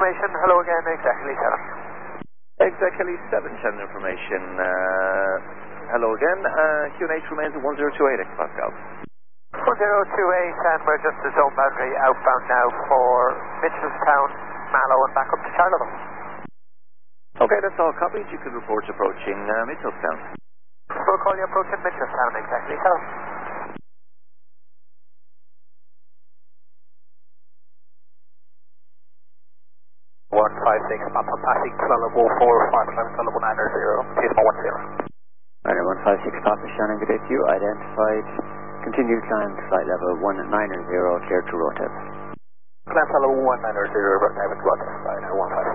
information. Hello again, exactly 7. Exactly 7, channel information. Hello again. QNH remains at 1028 Pascal. 1028, and we're just the zone boundary outbound now for Mitchelstown, Mallow, and back up to Charleville. Okay, that's all copied. You can report approaching Mitchelstown. We'll call you approaching Mitchelstown, exactly 7. 156, Papa passing Kuala Lumpur 45, Kuala Lumpur 90, Pismo 10. Rider 156 Papa Shannon, good day to you. Identified, continued climb to flight level 190, clear to rotate. Climb level 190, rotate to rotate, 156.